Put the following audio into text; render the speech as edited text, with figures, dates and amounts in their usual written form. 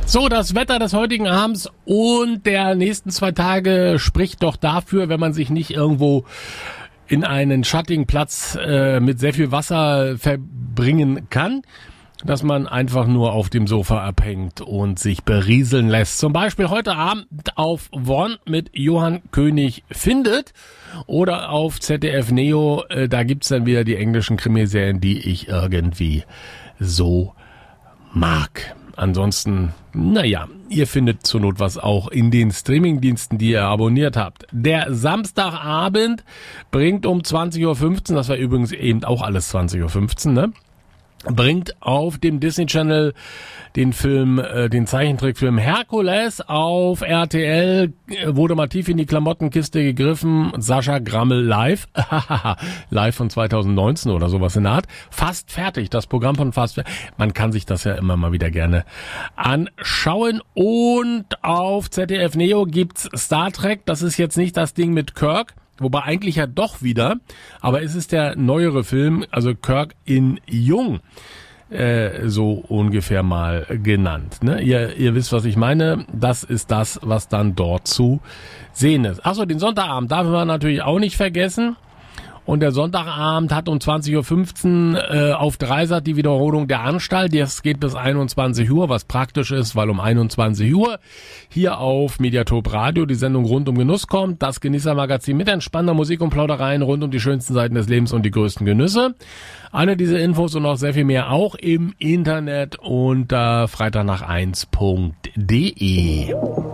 So, das Wetter des heutigen Abends und der nächsten 2 Tage spricht doch dafür, wenn man sich nicht irgendwo in einen schattigen Platz mit sehr viel Wasser verbringen kann, dass man einfach nur auf dem Sofa abhängt und sich berieseln lässt. Zum Beispiel heute Abend auf One mit Johann König findet oder auf ZDF Neo. Da gibt's dann wieder die englischen Krimiserien, die ich irgendwie so mag. Ansonsten, naja, ihr findet zur Not was auch in den Streamingdiensten, die ihr abonniert habt. Der Samstagabend bringt um 20.15 Uhr, das war übrigens eben auch alles 20.15 Uhr, ne? Bringt auf dem Disney Channel den Film, den Zeichentrickfilm Herkules. Auf RTL wurde mal tief in die Klamottenkiste gegriffen. Sascha Grammel live. Live von 2019 oder sowas in der Art. Fast fertig. Das Programm von Fast fertig. Man kann sich das ja immer mal wieder gerne anschauen. Und auf ZDF Neo gibt's Star Trek. Das ist jetzt nicht das Ding mit Kirk. Wobei eigentlich ja doch wieder, aber es ist der neuere Film, also Kirk in Jung, so ungefähr mal genannt. Ne? Ihr wisst, was ich meine. Das ist das, was dann dort zu sehen ist. Achso, den Sonntagabend darf man natürlich auch nicht vergessen. Und der Sonntagabend hat um 20.15 Uhr auf Dreisat die Wiederholung der Anstalt. Das geht bis 21 Uhr, was praktisch ist, weil um 21 Uhr hier auf Mediatop Radio die Sendung Rund um Genuss kommt. Das Genießermagazin mit entspannter Musik und Plaudereien rund um die schönsten Seiten des Lebens und die größten Genüsse. Alle diese Infos und noch sehr viel mehr auch im Internet unter freitagnach1.de.